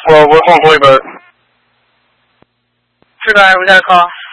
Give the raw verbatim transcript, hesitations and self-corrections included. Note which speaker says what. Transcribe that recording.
Speaker 1: 我我送出一本。
Speaker 2: 是个 I 如家 call。